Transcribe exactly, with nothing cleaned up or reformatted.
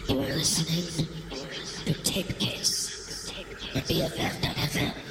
You are listening to Tape Case at B F F dot F M.